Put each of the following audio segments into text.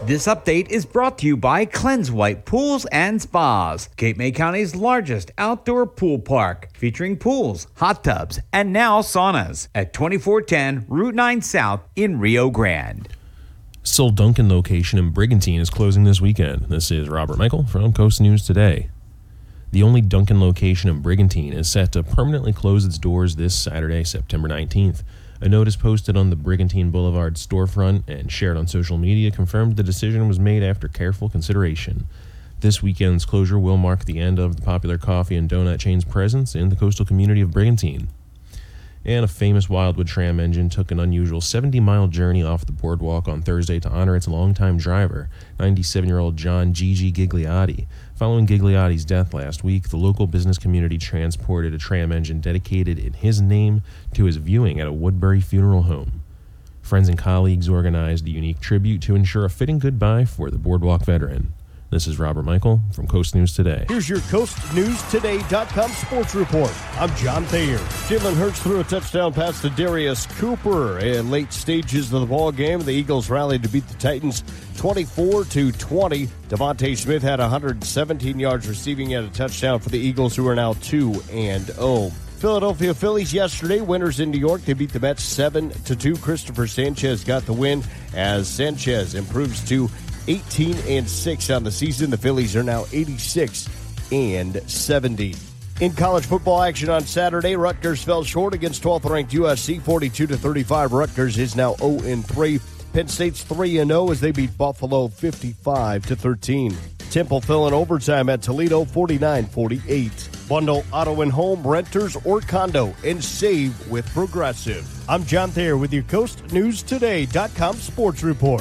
This update is brought to you by Cleanse White Pools and Spas, Cape May County's largest outdoor pool park, featuring pools, hot tubs, and now saunas at 2410 Route 9 South in Rio Grande. Still Dunkin' location in Brigantine is closing this weekend. This is Robert Michael from Coast News Today. The only Dunkin' location in Brigantine is set to permanently close its doors this Saturday, September 19th. A notice posted on the Brigantine Boulevard storefront and shared on social media confirmed the decision was made after careful consideration. This weekend's closure will mark the end of the popular coffee and donut chain's presence in the coastal community of Brigantine. And a famous Wildwood tram engine took an unusual 70-mile journey off the boardwalk on Thursday to honor its longtime driver, 97-year-old John Gigi Gigliotti. Following Gigliotti's death last week, the local business community transported a tram engine dedicated in his name to his viewing at a Woodbury funeral home. Friends and colleagues organized a unique tribute to ensure a fitting goodbye for the boardwalk veteran. This is Robert Michael from Coast News Today. Here's your CoastNewsToday.com sports report. I'm John Thayer. Jalen Hurts threw a touchdown pass to Darius Cooper in late stages of the ball game. The Eagles rallied to beat the Titans 24-20. Devontae Smith had 117 yards receiving and a touchdown for the Eagles, who are now 2-0. Philadelphia Phillies yesterday, winners in New York. They beat the Mets 7-2. Christopher Sanchez got the win as Sanchez improves to 18-6 on the season. The Phillies are now 86-70. In college football action on Saturday, Rutgers fell short against 12th-ranked USC 42-35. Rutgers is now 0-3. Penn State's 3-0 as they beat Buffalo 55-13. Temple fell in overtime at Toledo 49-48. Bundle auto and home, renters, or condo, and save with Progressive. I'm John Thayer with your CoastNewsToday.com sports report.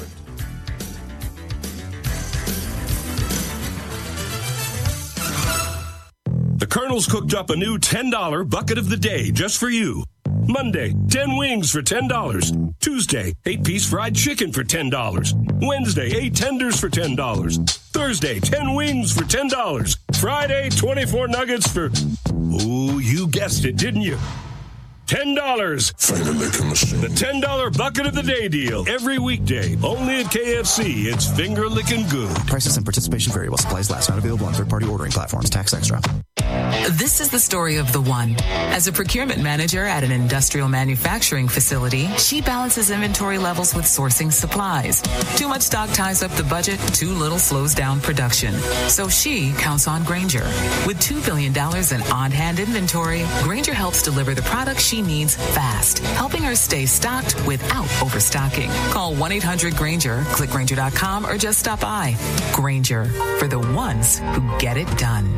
The Colonel's cooked up a new $10 bucket of the day just for you. Monday, 10 wings for $10. Tuesday, 8-piece fried chicken for $10. Wednesday, 8 tenders for $10. Thursday, 10 wings for $10. Friday, 24 nuggets for... Oh, you guessed it, didn't you? $10. Finger licking machine. The $10 bucket of the day deal. Every weekday. Only at KFC. It's finger licking good. Prices and participation vary while supplies last. Not available on third-party ordering platforms. Tax extra. This is the story of the one. As a procurement manager at an industrial manufacturing facility, she balances inventory levels with sourcing supplies. Too much stock ties up the budget, too little slows down production. So she counts on Grainger. With $2 billion in on-hand inventory, Grainger helps deliver the products she needs fast, helping her stay stocked without overstocking. Call 1-800-GRAINGER, click Grainger.com, or just stop by. Grainger, for the ones who get it done.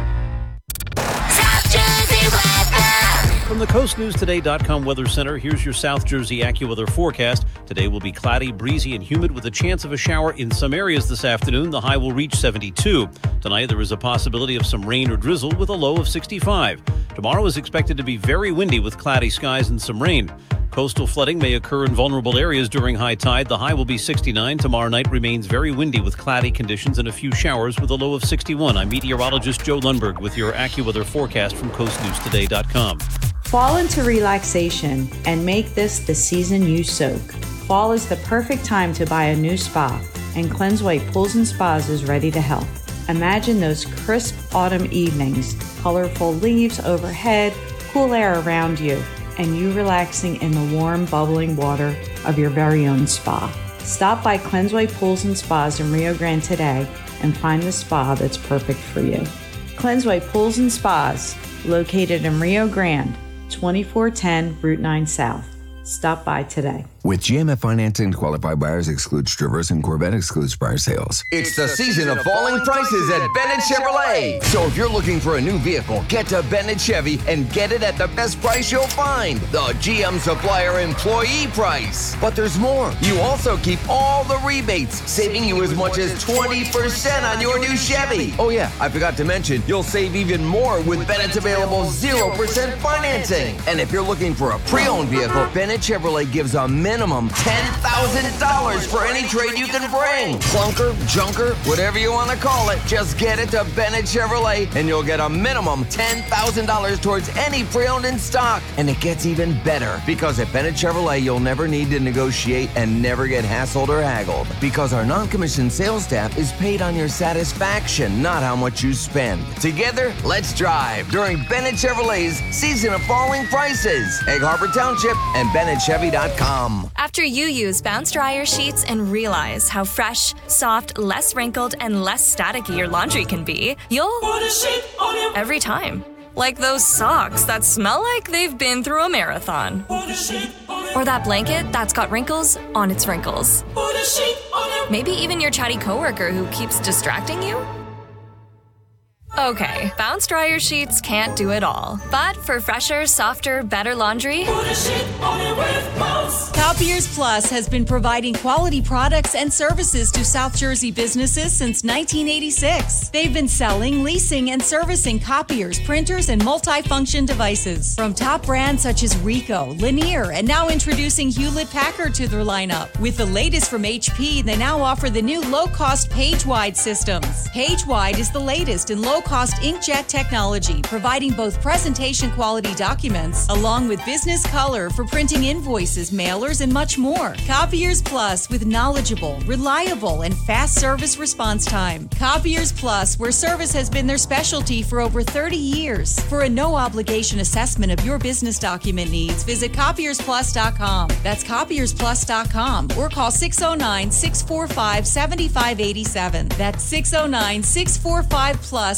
From the CoastNewsToday.com Weather Center, here's your South Jersey AccuWeather forecast. Today will be cloudy, breezy, and humid with a chance of a shower in some areas this afternoon. The high will reach 72. Tonight, there is a possibility of some rain or drizzle with a low of 65. Tomorrow is expected to be very windy with cloudy skies and some rain. Coastal flooding may occur in vulnerable areas during high tide. The high will be 69. Tomorrow night remains very windy with cloudy conditions and a few showers with a low of 61. I'm meteorologist Joe Lundberg with your AccuWeather forecast from CoastNewsToday.com. Fall into relaxation and make this the season you soak. Fall is the perfect time to buy a new spa, and Cleanse White Pools and Spas is ready to help. Imagine those crisp autumn evenings, colorful leaves overhead, cool air around you, and you relaxing in the warm, bubbling water of your very own spa. Stop by Cleanse White Pools and Spas in Rio Grande today and find the spa that's perfect for you. Cleanse White Pools and Spas, located in Rio Grande, 2410 Route 9 South. Stop by today. With GMF financing, qualified buyers excludes Traverse and Corvette excludes prior sales. It's the season of falling prices at Bennett Chevrolet. So if you're looking for a new vehicle, get to Bennett Chevy and get it at the best price you'll find. The GM Supplier Employee Price. But there's more. You also keep all the rebates, saving you as much as 20% on your new Chevy. Oh yeah, I forgot to mention, you'll save even more with Bennett's available 0% financing. And if you're looking for a pre-owned vehicle, Bennett Chevrolet gives a minimum minimum $10,000 for any trade you can bring. Clunker, junker, whatever you want to call it, just get it to Bennett Chevrolet and you'll get a minimum $10,000 towards any pre-owned in stock. And it gets even better because at Bennett Chevrolet, you'll never need to negotiate and never get hassled or haggled because our non-commissioned sales staff is paid on your satisfaction, not how much you spend. Together, let's drive during Bennett Chevrolet's Season of Falling Prices. Egg Harbor Township and BennettChevy.com. After you use Bounce Dryer sheets and realize how fresh, soft, less wrinkled, and less staticky your laundry can be, you'll put a sheet on your every time. Like those socks that smell like they've been through a marathon. Put a sheet on it. Or that blanket that's got wrinkles on its wrinkles. Put a sheet on it. Maybe even your chatty coworker who keeps distracting you. Okay, Bounce Dryer sheets can't do it all. But for fresher, softer, better laundry, put a sheet on it with Bounce. Copiers Plus has been providing quality products and services to South Jersey businesses since 1986. They've been selling, leasing, and servicing copiers, printers, and multifunction devices. From top brands such as Ricoh, Lanier, and now introducing Hewlett-Packard to their lineup. With the latest from HP, they now offer the new low-cost PageWide systems. PageWide is the latest in low-cost inkjet technology, providing both presentation quality documents along with business color for printing invoices, mailers, and much more. Copiers Plus with knowledgeable, reliable, and fast service response time. Copiers Plus, where service has been their specialty for over 30 years. For a no-obligation assessment of your business document needs, visit copiersplus.com. That's copiersplus.com or call 609-645-7587. That's 609-645-PLUS